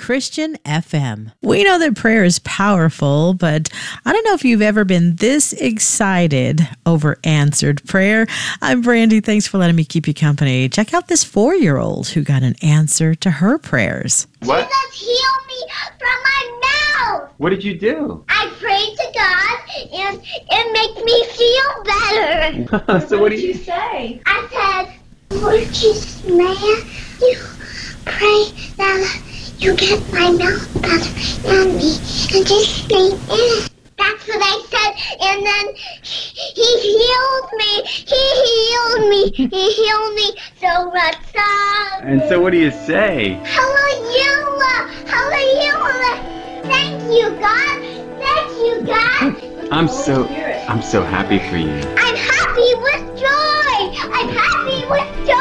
Christian FM. We know that prayer is powerful, but I don't know if you've ever been this excited over answered prayer. I'm Brandy. Thanks for letting me keep you company. Check out this 4-year-old who got an answer to her prayers. What? Jesus, heal me from my mouth. What did you do? I prayed to God, and it makes me feel better. So what did you say? I said, Lord Jesus, may you pray that you get my mouth better and me. In Jesus' name, amen. That's what I said, and then he healed me. He healed me. So what's up? And so what do you say? Hallelujah! Hallelujah! Thank you, God. Thank you, God. I'm so happy for you. I'm happy with joy. I'm happy with joy.